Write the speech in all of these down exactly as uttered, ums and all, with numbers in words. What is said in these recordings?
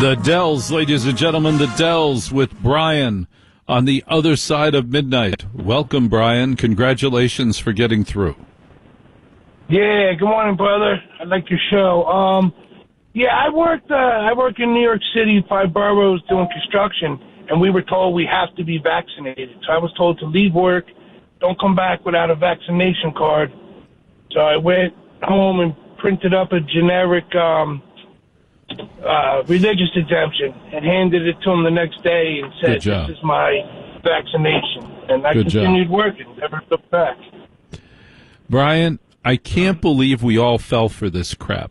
The Dells, ladies and gentlemen, the Dells with Brian on the other side of midnight. Welcome, Brian. Congratulations for getting through. Yeah, good morning, brother. I like your show. Um, yeah, I worked. Uh, I work in New York City, five boroughs, doing construction, and we were told we have to be vaccinated. So I was told to leave work, don't come back without a vaccination card. So I went home and printed up a generic um, uh, religious exemption and handed it to him the next day and said, "This is my vaccination." And I Good continued job. working, never looked back. Brian, I can't believe we all fell for this crap.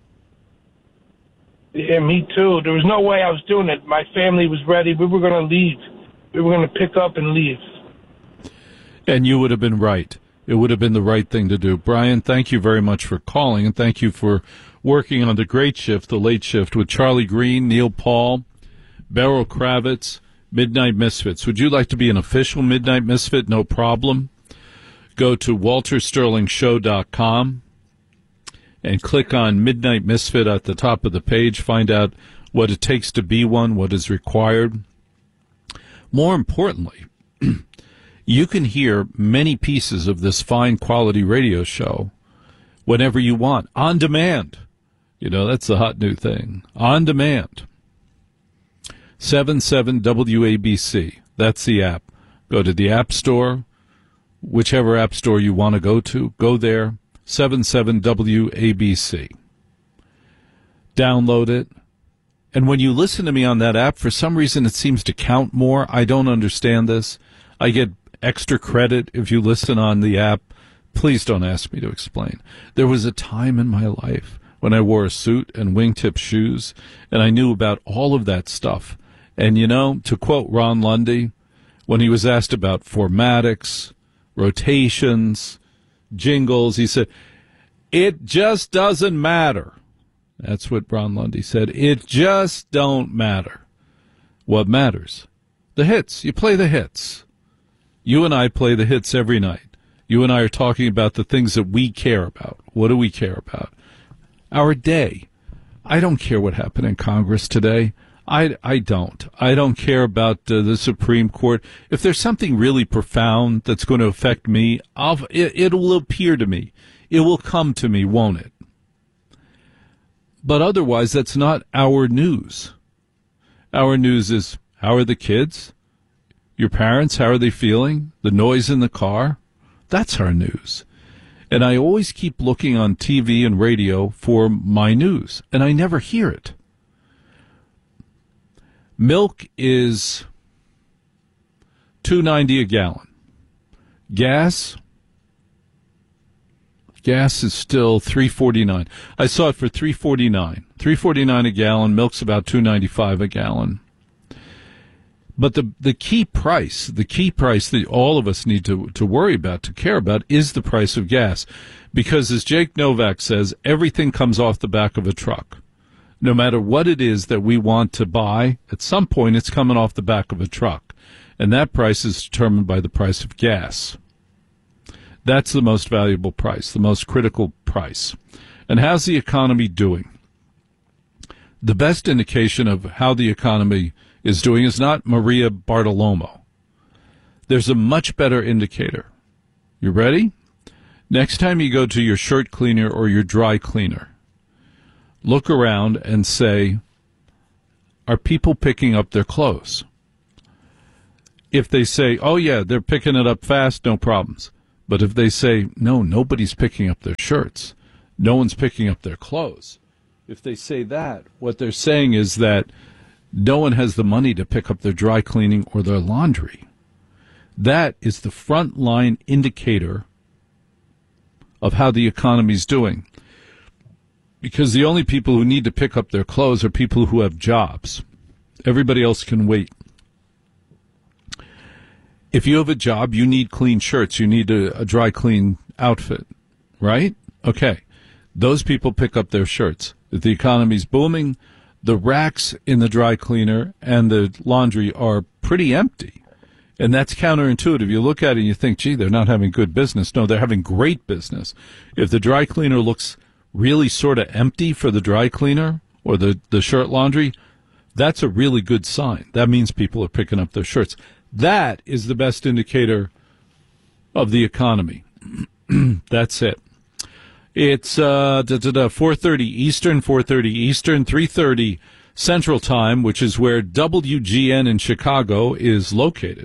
Yeah, me too. There was no way I was doing it. My family was ready. We were going to leave. We were going to pick up and leave. And you would have been right. It would have been the right thing to do. Brian, thank you very much for calling, and thank you for working on the great shift, the late shift, with Charlie Green, Neil Paul, Beryl Kravitz, Midnight Misfits. Would you like to be an official Midnight Misfit? No problem. Go to walter sterling show dot com and click on Midnight Misfit at the top of the page. Find out what it takes to be one, what is required. More importantly, you can hear many pieces of this fine quality radio show whenever you want, on demand. You know, that's the hot new thing. On demand. seventy-seven W A B C. That's the app. Go to the App Store, whichever app store you want to go to. Go there, seventy-seven W A B C. Download it. And when you listen to me on that app, for some reason it seems to count more. I don't understand this. I get extra credit if you listen on the app. Please don't ask me to explain. There was a time in my life when I wore a suit and wingtip shoes, and I knew about all of that stuff. And, you know, to quote Ron Lundy, when he was asked about formatics, rotations, jingles, he said, "It just doesn't matter." That's what Ron Lundy said. It just don't matter. What matters? The hits. You play the hits. You and I play the hits every night. You and I are talking about the things that we care about. What do we care about? Our day. I don't care what happened in Congress today. I, I don't. I don't care about uh, the Supreme Court. If there's something really profound that's going to affect me, I'll, it, it will appear to me. It will come to me, won't it? But otherwise, that's not our news. Our news is, how are the kids? Your parents, how are they feeling? The noise in the car? That's our news. And I always keep looking on T V and radio for my news, and I never hear it. Milk is two ninety a gallon. Gas, gas is still three forty-nine. I saw it for three forty-nine. three forty-nine a gallon. Milk's about two ninety-five a gallon. But the the key price, the key price that all of us need to, to worry about, to care about, is the price of gas. Because as Jake Novak says, everything comes off the back of a truck. No matter what it is that we want to buy, at some point it's coming off the back of a truck. And that price is determined by the price of gas. That's the most valuable price, the most critical price. And how's the economy doing? The best indication of how the economy is doing is not Maria Bartiromo. There's a much better indicator. You ready? Next time you go to your shirt cleaner or your dry cleaner, look around and say, are people picking up their clothes? If they say, oh yeah, they're picking it up fast, no problems. But if they say, no, nobody's picking up their shirts, no one's picking up their clothes, if they say that, what they're saying is that no one has the money to pick up their dry cleaning or their laundry. That is the front line indicator of how the economy's doing. Because the only people who need to pick up their clothes are people who have jobs. Everybody else can wait. If you have a job, you need clean shirts. You need a, a dry clean outfit, right? Okay. Those people pick up their shirts. If the economy's booming, the racks in the dry cleaner and the laundry are pretty empty. And that's counterintuitive. You look at it and you think, gee, they're not having good business. No, they're having great business. If the dry cleaner looks really sort of empty for the dry cleaner or the, the shirt laundry, That's a really good sign. That means people are picking up their shirts. That is the best indicator of the economy. That's it. It's uh, four thirty Eastern, four thirty Eastern, three thirty Central Time, which is where W G N in Chicago is located.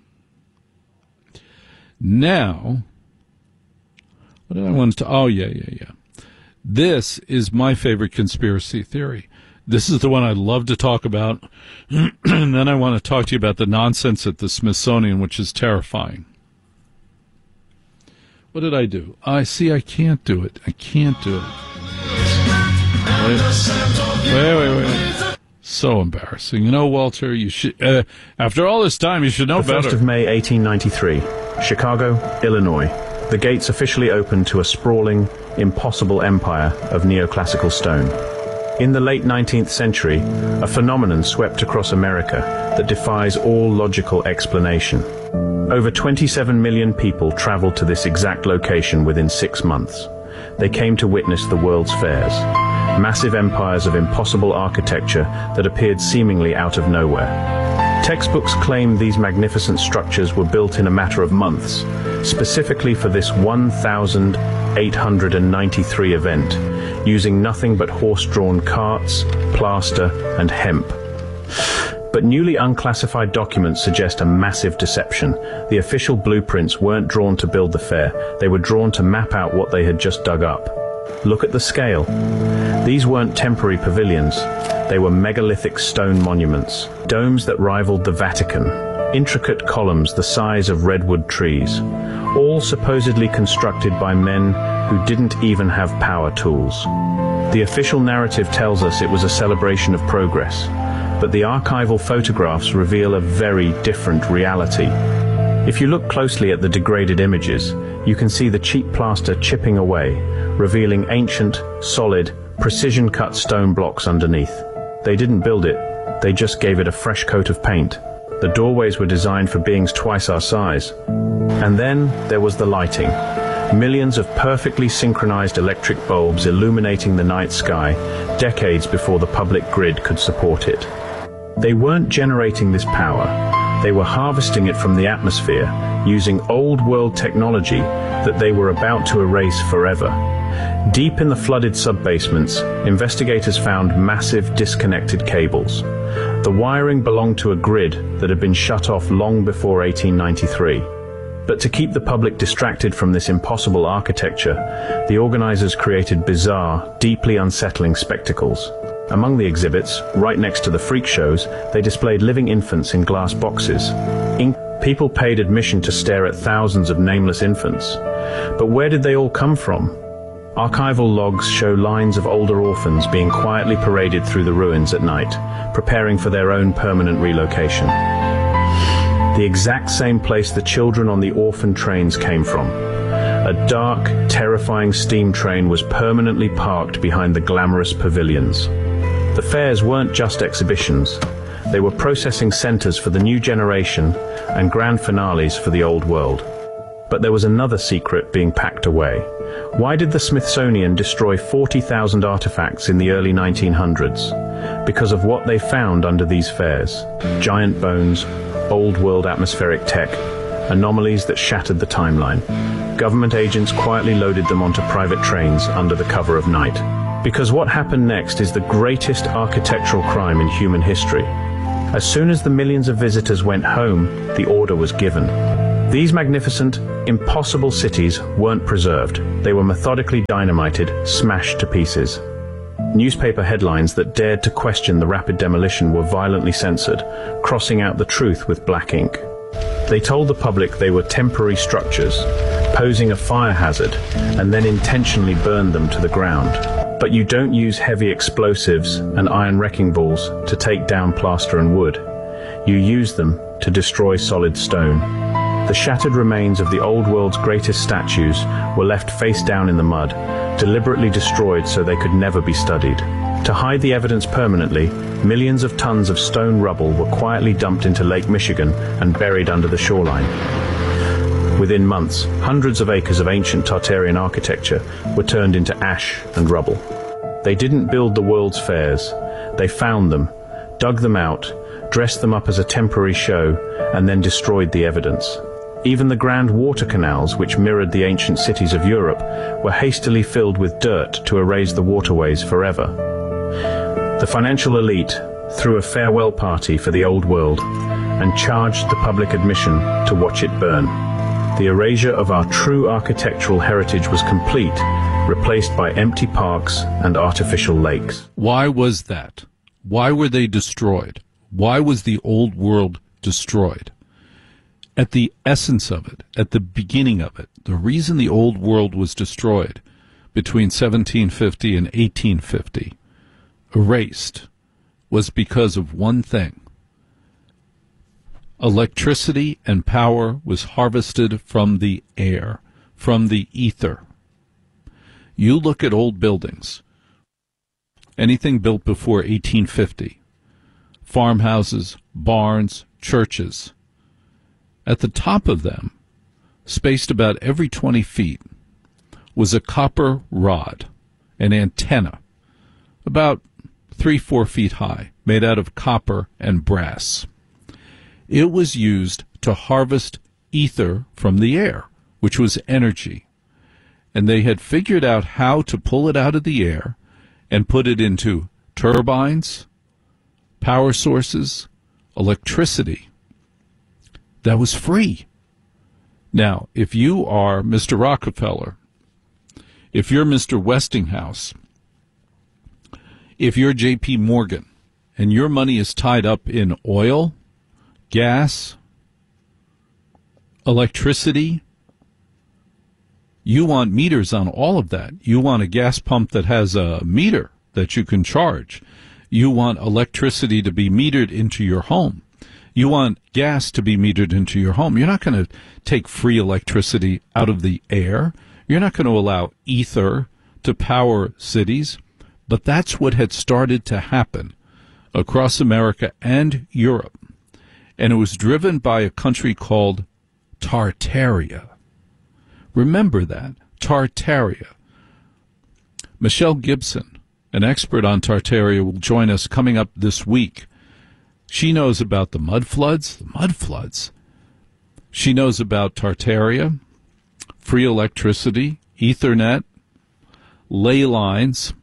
Now, what did I want to... Oh, yeah, yeah, yeah. This is my favorite conspiracy theory. This is the one I love to talk about. And then I want to talk to you about the nonsense at the Smithsonian, which is terrifying. What did I do? I see I can't do it. I can't do it. Wait, wait, wait. wait. So embarrassing. You know, Walter, you should, uh, after all this time, you should know better. The first of May, eighteen ninety-three, Chicago, Illinois. The gates officially opened to a sprawling, impossible empire of neoclassical stone. In the late nineteenth century, a phenomenon swept across America that defies all logical explanation. Over twenty-seven million people traveled to this exact location within six months. They came to witness the world's fairs, massive empires of impossible architecture that appeared seemingly out of nowhere. Textbooks claim these magnificent structures were built in a matter of months, specifically for this one thousand eight hundred ninety-three event, using nothing but horse-drawn carts, plaster, and hemp. But newly unclassified documents suggest a massive deception. The official blueprints weren't drawn to build the fair, they were drawn to map out what they had just dug up. Look at the scale. These weren't temporary pavilions, they were megalithic stone monuments, domes that rivaled the Vatican, intricate columns the size of redwood trees, all supposedly constructed by men who didn't even have power tools. The official narrative tells us it was a celebration of progress, but the archival photographs reveal a very different reality. If you look closely at the degraded images, you can see the cheap plaster chipping away, revealing ancient, solid, precision-cut stone blocks underneath. They didn't build it, they just gave it a fresh coat of paint. The doorways were designed for beings twice our size. And then there was the lighting. Millions of perfectly synchronized electric bulbs illuminating the night sky, decades before the public grid could support it. They weren't generating this power. They were harvesting it from the atmosphere, using old-world technology that they were about to erase forever. Deep in the flooded sub-basements, investigators found massive disconnected cables. The wiring belonged to a grid that had been shut off long before eighteen ninety-three. But to keep the public distracted from this impossible architecture, the organizers created bizarre, deeply unsettling spectacles. Among the exhibits, right next to the freak shows, they displayed living infants in glass boxes. In- People paid admission to stare at thousands of nameless infants. But where did they all come from? Archival logs show lines of older orphans being quietly paraded through the ruins at night, preparing for their own permanent relocation. The exact same place the children on the orphan trains came from. A dark, terrifying steam train was permanently parked behind the glamorous pavilions. The fairs weren't just exhibitions. They were processing centers for the new generation and grand finales for the old world. But there was another secret being packed away. Why did the Smithsonian destroy forty thousand artifacts in the early nineteen hundreds? Because of what they found under these fairs. Giant bones, old-world atmospheric tech, anomalies that shattered the timeline. Government agents quietly loaded them onto private trains under the cover of night. Because what happened next is the greatest architectural crime in human history. As soon as the millions of visitors went home, the order was given. These magnificent, impossible cities weren't preserved. They were methodically dynamited, smashed to pieces. Newspaper headlines that dared to question the rapid demolition were violently censored, crossing out the truth with black ink. They told the public they were temporary structures, posing a fire hazard, and then intentionally burned them to the ground. But you don't use heavy explosives and iron wrecking balls to take down plaster and wood. You use them to destroy solid stone. The shattered remains of the old world's greatest statues were left face down in the mud, deliberately destroyed so they could never be studied. To hide the evidence permanently, millions of tons of stone rubble were quietly dumped into Lake Michigan and buried under the shoreline. Within months, hundreds of acres of ancient Tartarian architecture were turned into ash and rubble. They didn't build the world's fairs. They found them, dug them out, dressed them up as a temporary show, and then destroyed the evidence. Even the grand water canals, which mirrored the ancient cities of Europe, were hastily filled with dirt to erase the waterways forever. The financial elite threw a farewell party for the old world and charged the public admission to watch it burn. The erasure of our true architectural heritage was complete, replaced by empty parks and artificial lakes. Why was that? Why were they destroyed? Why was the old world destroyed? At the essence of it, at the beginning of it, the reason the old world was destroyed between seventeen fifty and eighteen fifty, erased, was because of one thing. Electricity and power was harvested from the air, from the ether. You look at old buildings, anything built before eighteen fifty, farmhouses, barns, churches. At the top of them, spaced about every twenty feet, was a copper rod, an antenna, about three, four feet high, made out of copper and brass. It was used to harvest ether from the air, which was energy. And they had figured out how to pull it out of the air and put it into turbines, power sources, electricity. That was free. Now, if you are Mister Rockefeller, if you're Mister Westinghouse, if you're J P Morgan, and your money is tied up in oil, gas, electricity, you want meters on all of that. You want a gas pump that has a meter that you can charge. You want electricity to be metered into your home. You want gas to be metered into your home. You're not going to take free electricity out of the air. You're not going to allow ether to power cities. But that's what had started to happen across America and Europe. And it was driven by a country called Tartaria. Remember that, Tartaria. Michelle Gibson, an expert on Tartaria, will join us coming up this week. She knows about the mud floods, the mud floods. She knows about Tartaria, free electricity, Ethernet, ley lines,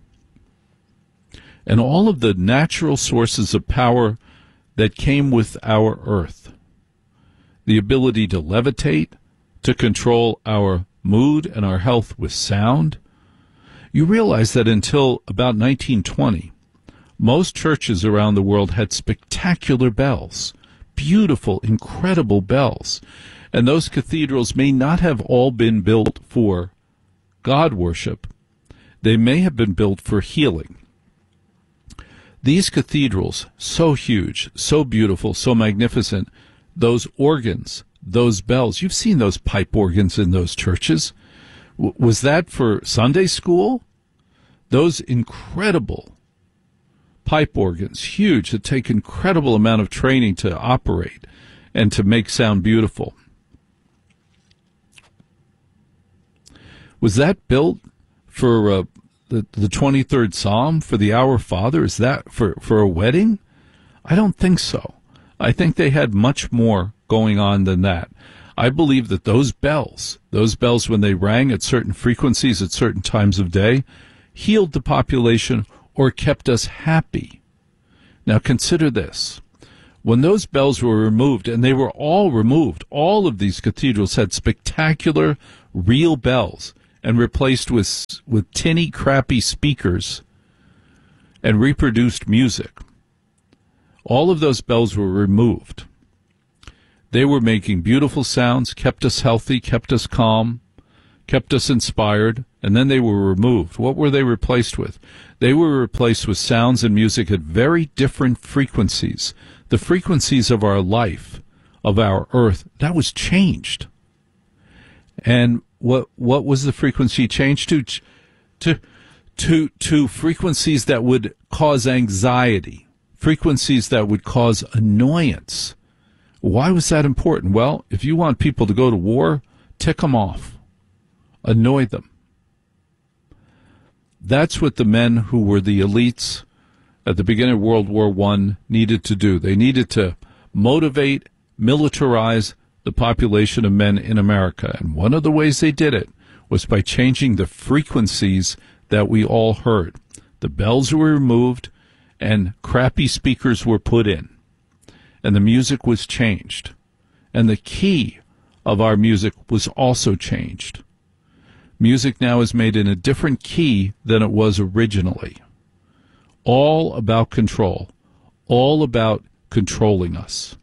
and all of the natural sources of power that came with our Earth. The ability to levitate, to control our mood and our health with sound. You realize that until about nineteen twenty, most churches around the world had spectacular bells, beautiful, incredible bells. And those cathedrals may not have all been built for God worship. They may have been built for healing. These cathedrals, so huge, so beautiful, so magnificent, those organs, those bells, you've seen those pipe organs in those churches. W- was that for Sunday school? Those incredible pipe organs, huge, that take incredible amount of training to operate and to make sound beautiful. Was that built for uh, the, the twenty-third Psalm, for the Our Father? Is that for, for a wedding? I don't think so. I think they had much more going on than that. I believe that those bells, those bells when they rang at certain frequencies at certain times of day, healed the population or kept us happy. Now consider this. When those bells were removed, and they were all removed, all of these cathedrals had spectacular, real bells, and replaced with with tinny, crappy speakers and reproduced music. All of those bells were removed. They were making beautiful sounds, kept us healthy, kept us calm, kept us inspired, and then they were removed. What were they replaced with? They were replaced with sounds and music at very different frequencies. The frequencies of our life, of our earth, that was changed. And what what was the frequency changed to? To to to frequencies that would cause anxiety, frequencies that would cause annoyance. Why was that important? Well, if you want people to go to war, tick them off, annoy them. That's what the men who were the elites at the beginning of World War One needed to do. They needed to motivate, militarize the population of men in America. And one of the ways they did it was by changing the frequencies that we all heard. The bells were removed and crappy speakers were put in. And the music was changed. And the key of our music was also changed. Music now is made in a different key than it was originally. All about control. All about controlling us.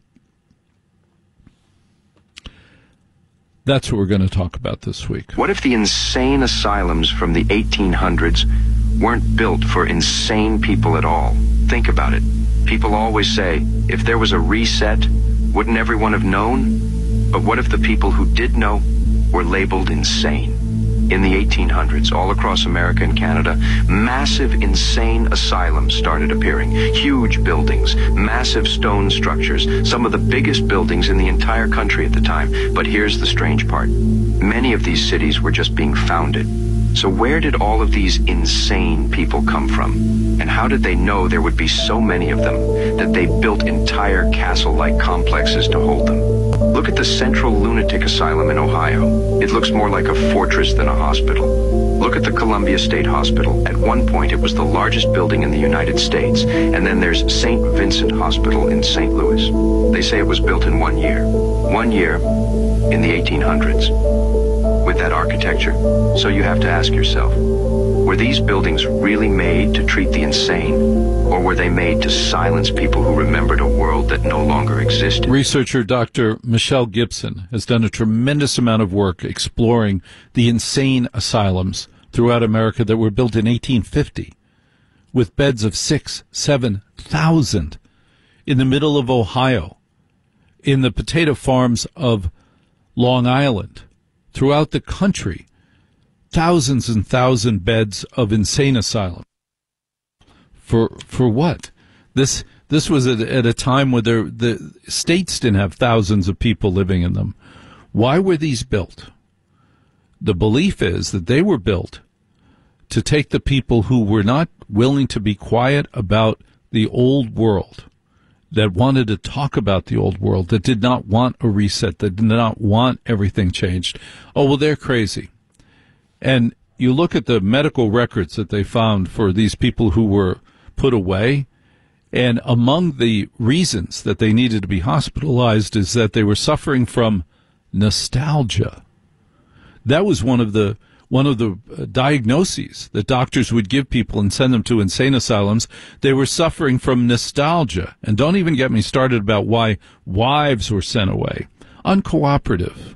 That's what we're going to talk about this week. What if the insane asylums from the eighteen hundreds weren't built for insane people at all? Think about it. People always say, if there was a reset, wouldn't everyone have known? But what if the people who did know were labeled insane? In the eighteen hundreds, all across America and Canada, massive insane asylums started appearing. Huge buildings, massive stone structures, some of the biggest buildings in the entire country at the time. But here's the strange part. Many of these cities were just being founded. So where did all of these insane people come from? And how did they know there would be so many of them that they built entire castle-like complexes to hold them? Look at the Central Lunatic Asylum in Ohio. It looks more like a fortress than a hospital. Look at the Columbia State Hospital. At one point, it was the largest building in the United States. And then there's Saint Vincent Hospital in Saint Louis. They say it was built in one year. One year in the eighteen hundreds. With that architecture. So you have to ask yourself, were these buildings really made to treat the insane? Or were they made to silence people who remembered a world that no longer existed? Researcher Doctor Michelle Gibson has done a tremendous amount of work exploring the insane asylums throughout America that were built in eighteen fifty with beds of six, seven thousand in the middle of Ohio, in the potato farms of Long Island, throughout the country, thousands and thousands beds of insane asylum. For for what? This this was at, at a time where there, the states didn't have thousands of people living in them. Why were these built? The belief is that they were built to take the people who were not willing to be quiet about the old world, that wanted to talk about the old world, that did not want a reset, that did not want everything changed. Oh, well, they're crazy. And you look at the medical records that they found for these people who were put away, and among the reasons that they needed to be hospitalized is that they were suffering from nostalgia. That was one of the one of the diagnoses that doctors would give people and send them to insane asylums. They were suffering from nostalgia. And don't even get me started about why wives were sent away. Uncooperative.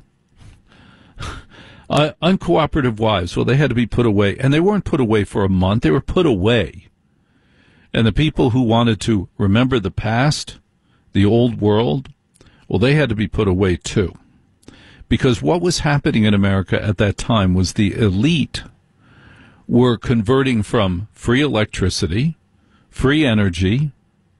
Uh, uncooperative wives. Well, they had to be put away. And they weren't put away for a month. They were put away. And the people who wanted to remember the past, the old world, well, they had to be put away too. Because what was happening in America at that time was the elite were converting from free electricity, free energy,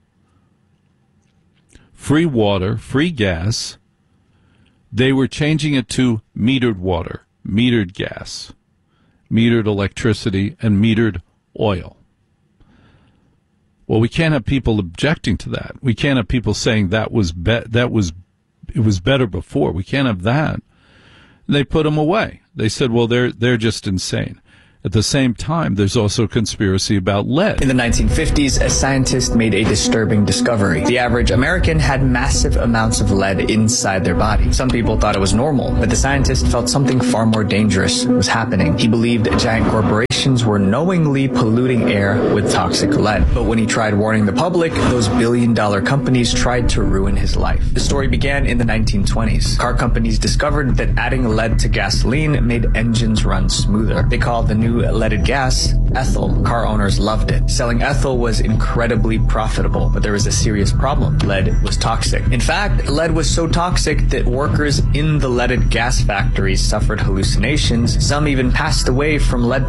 free water, free gas. They were changing it to metered water, metered gas, metered electricity, and metered oil. Well, we can't have people objecting to that. We can't have people saying that was be- that was it was better before. We can't have that. They put them away. They said, well, they're they're just insane. At the same time, there's also a conspiracy about lead. In the nineteen fifties, a scientist made a disturbing discovery. The average American had massive amounts of lead inside their body. Some people thought it was normal, but the scientist felt something far more dangerous was happening. He believed giant corporations were knowingly polluting air with toxic lead. But when he tried warning the public, those billion-dollar companies tried to ruin his life. The story began in the nineteen twenties. Car companies discovered that adding lead to gasoline made engines run smoother. They called the new leaded gas ethyl. Car owners loved it. Selling ethyl was incredibly profitable, but there was a serious problem. Lead was toxic. In fact, lead was so toxic that workers in the leaded gas factories suffered hallucinations. Some even passed away from lead poisoning.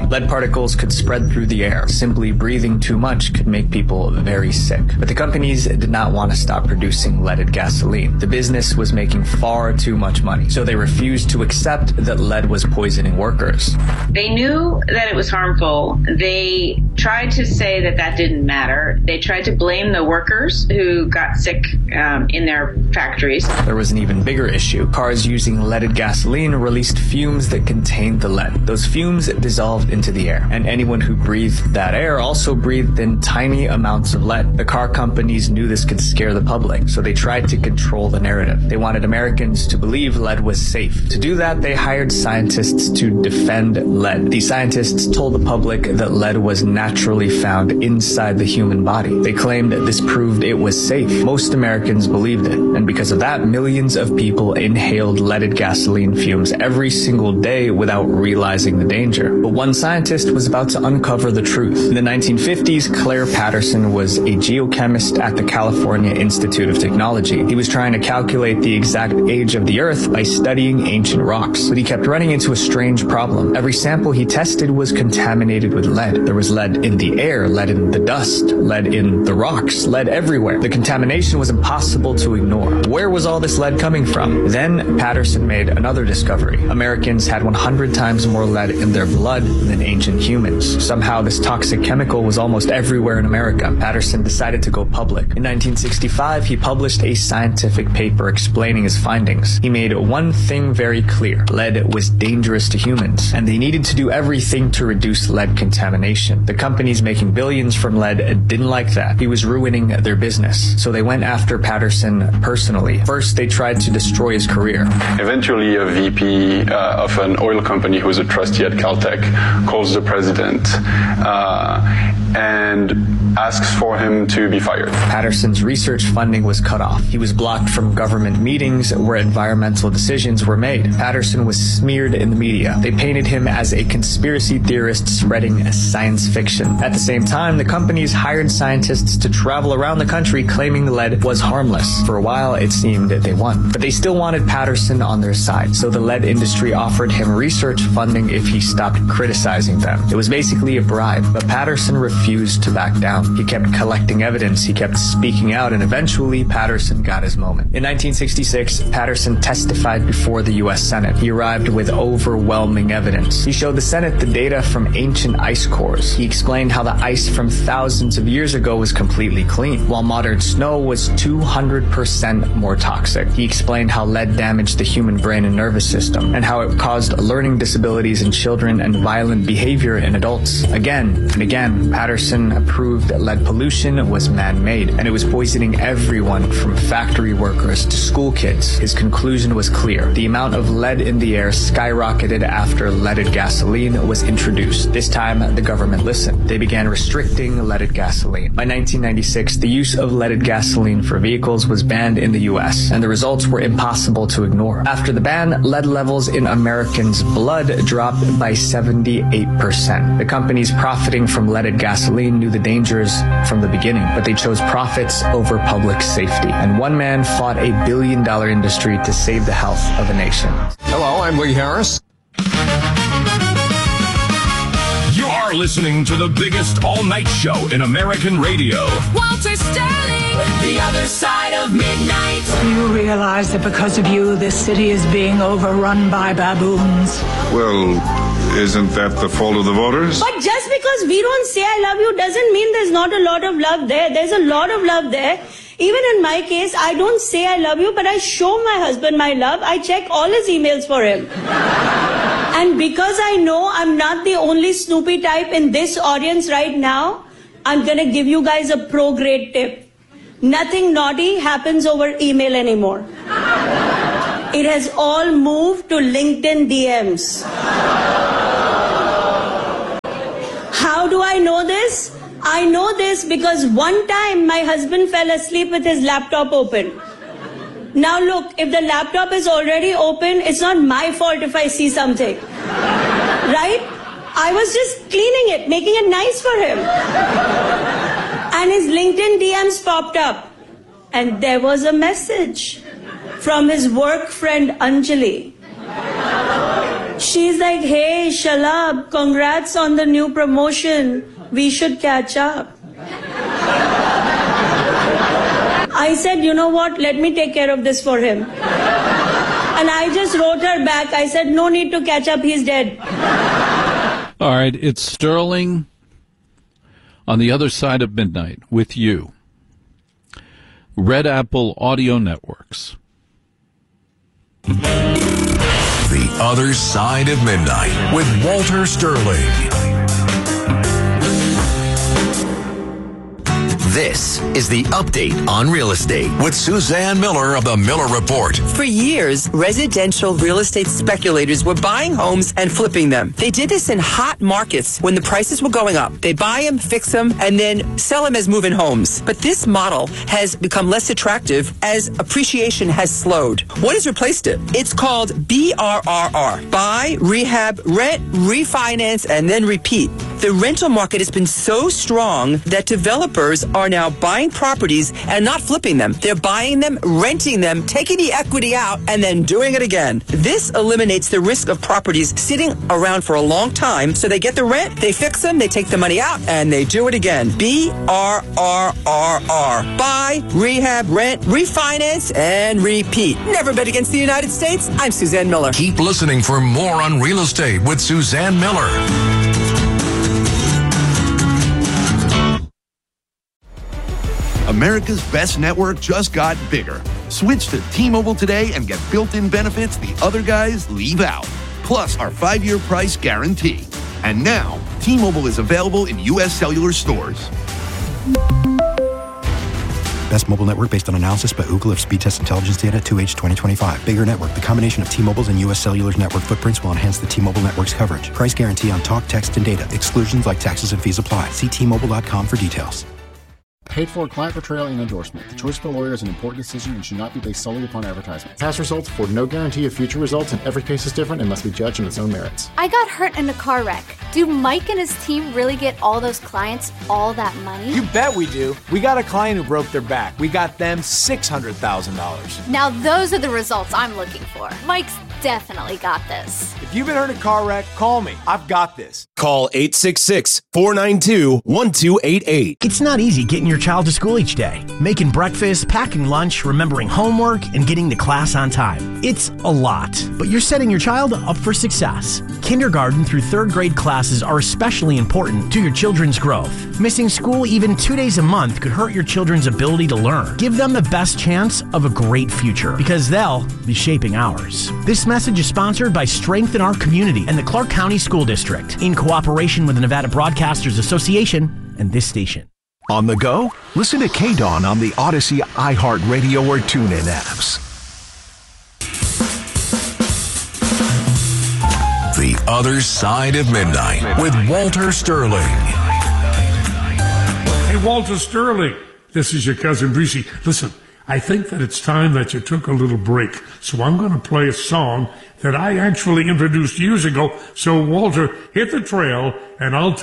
Lead particles could spread through the air. Simply breathing too much could make people very sick. But the companies did not want to stop producing leaded gasoline. The business was making far too much money, so they refused to accept that lead was poisoning workers. They knew that it was harmful. They tried to say that that didn't matter. They tried to blame the workers who got sick um, in their factories. There was an even bigger issue. Cars using leaded gasoline released fumes that contained the lead. Those fumes dissolved into the air, and anyone who breathed that air also breathed in tiny amounts of lead. The car companies knew this could scare the public, so they tried to control the narrative. They wanted Americans to believe lead was safe. To do that, they hired scientists to defend lead. These scientists told the public that lead was naturally found inside the human body. They claimed that this proved it was safe. Most Americans believed it, and because of that, millions of people inhaled leaded gasoline fumes every single day without realizing the danger. But one scientist was about to uncover the truth. In the nineteen fifties, Claire Patterson was a geochemist at the California Institute of Technology. He was trying to calculate the exact age of the Earth by studying ancient rocks, but he kept running into a strange problem. Every sample he tested was contaminated with lead. There was lead in the air, lead in the dust, lead in the rocks, lead everywhere. The contamination was impossible to ignore. Where was all this lead coming from? Then Patterson made another discovery. Americans had one hundred times more lead in their blood than ancient humans. Somehow this toxic chemical was almost everywhere in America. Patterson decided to go public. In nineteen sixty-five, he published a scientific paper explaining his findings. He made one thing very clear. Lead was dangerous to humans, and they needed to do everything to reduce lead contamination. The companies making billions from lead didn't like that. He was ruining their business. So they went after Patterson personally. First, they tried to destroy his career. Eventually, a V P uh, of an oil company who was a trustee at Caltech calls the president uh, and asks for him to be fired. Patterson's research funding was cut off. He was blocked from government meetings where environmental decisions were made. Patterson was smeared in the media. They painted him as a conspiracy theorist spreading science fiction. At the same time, the companies hired scientists to travel around the country claiming lead was harmless. For a while, it seemed that they won. But they still wanted Patterson on their side, so the lead industry offered him research funding if he stopped criticizing them. It was basically a bribe, but Patterson refused to back down. He kept collecting evidence, he kept speaking out, and eventually Patterson got his moment. In nineteen sixty-six, Patterson testified before the U S Senate. He arrived with overwhelming evidence. He showed the Senate the data from ancient ice cores. He explained how the ice from thousands of years ago was completely clean, while modern snow was two hundred percent more toxic. He explained how lead damaged the human brain and nervous system, and how it caused learning disabilities in children and violent behavior in adults. Again and again, Patterson proved that lead pollution was man-made, and it was poisoning everyone from factory workers to school kids. His conclusion was clear. The amount of lead in the air skyrocketed after leaded gasoline was introduced. This time, the government listened. They began restricting leaded gasoline. By nineteen ninety-six, the use of leaded gasoline for vehicles was banned in the U S, and the results were impossible to ignore. After the ban, lead levels in Americans' blood dropped by seventy-eight percent. The companies profiting from leaded gasoline knew the dangers from the beginning, but they chose profits over public safety. And one man fought a billion dollar industry to save the health of a nation. Hello, I'm Lee Harris. You're listening to the biggest all-night show in American radio. Walter Sterling, the other side of midnight. You realize that because of you, this city is being overrun by baboons. Well, isn't that the fault of the voters? But just because we don't say I love you doesn't mean there's not a lot of love there. There's a lot of love there. Even in my case, I don't say I love you, but I show my husband my love. I check all his emails for him. And because I know I'm not the only Snoopy type in this audience right now, I'm going to give you guys a pro-grade tip. Nothing naughty happens over email anymore. It has all moved to LinkedIn D Ms. How do I know this? I know this because one time my husband fell asleep with his laptop open. Now look, if the laptop is already open, it's not my fault if I see something. Right? I was just cleaning it, making it nice for him. And his LinkedIn D Ms popped up. And there was a message from his work friend Anjali. She's like, hey, Shalab, congrats on the new promotion. We should catch up. I said, you know what? Let me take care of this for him. And I just wrote her back. I said, no need to catch up. He's dead. All right. It's Sterling on the other side of midnight with you. Red Apple Audio Networks. The Other Side of Midnight with Walter Sterling. This is the Update on Real Estate with Suzanne Miller of the Miller Report. For years, residential real estate speculators were buying homes and flipping them. They did this in hot markets when the prices were going up. They buy them, fix them, and then sell them as move-in homes. But this model has become less attractive as appreciation has slowed. What has replaced it? It's called B R R R. Buy, rehab, rent, refinance, and then repeat. The rental market has been so strong that developers are now buying properties and not flipping them. They're buying them, renting them, taking the equity out, and then doing it again. This eliminates the risk of properties sitting around for a long time, so they get the rent, they fix them, they take the money out, and they do it again. B R R R R. Buy, rehab, rent, refinance, and repeat. Never bet against the United States. I'm Suzanne Miller. Keep listening for more on real estate with Suzanne Miller. America's best network just got bigger. Switch to T-Mobile today and get built-in benefits the other guys leave out. Plus our five-year price guarantee. And now, T-Mobile is available in U S cellular stores. Best mobile network based on analysis by Ookla of speed test intelligence data two H twenty twenty-five. Bigger network. The combination of T-Mobile's and U S Cellular's network footprints will enhance the T-Mobile network's coverage. Price guarantee on talk, text, and data. Exclusions like taxes and fees apply. See T Mobile dot com for details. Paid for client portrayal and endorsement. The choice of a lawyer is an important decision and should not be based solely upon advertisement. Past results afford no guarantee of future results, and every case is different and must be judged on its own merits. I got hurt in a car wreck. Do Mike and his team really get all those clients all that money? You bet we do. We got a client who broke their back. We got them six hundred thousand dollars. Now those are the results I'm looking for. Mike's definitely got this. If you've been hurt in a car wreck, call me. I've got this. Call eight six six, four nine two, one two eight eight. It's not easy getting your child to school each day. Making breakfast, packing lunch, remembering homework, and getting to class on time. It's a lot, but you're setting your child up for success. Kindergarten through third grade classes are especially important to your children's growth. Missing school even two days a month could hurt your children's ability to learn. Give them the best chance of a great future, because they'll be shaping ours. This message is sponsored by Strengthen Our Community and the Clark County School District, in cooperation with the Nevada Broadcasters Association and this station. On the go? Listen to K-Dawn on the Odyssey, iHeartRadio, or TuneIn apps. The Other Side of Midnight with Walter Sterling. Hey, Walter Sterling. This is your cousin Breezy. Listen, I think that it's time that you took a little break. So I'm going to play a song that I actually introduced years ago. So, Walter, hit the trail, and I'll take